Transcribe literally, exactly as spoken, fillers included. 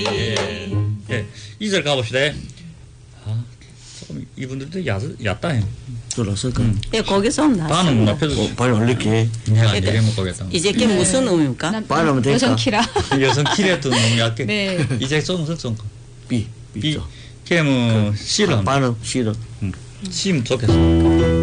예, 이 절 가봅시다. 아, 조금 이분들도 얕, 얕다. 들었을까? 음. 예, 거기서 반은 나왔습니다. 앞에서 어, 빨리 올릴게. 내가 안 되게 못 가겠다. 이제 그게 네. 무슨 의미입니까? 빨리 하면 될까? 여성 키라. 여성 키레도 너무 얕게. 네. 이제 좀 좀 B. 비 B죠. 걔는 C를 하면 반응 싫어. C 면 좋겠어.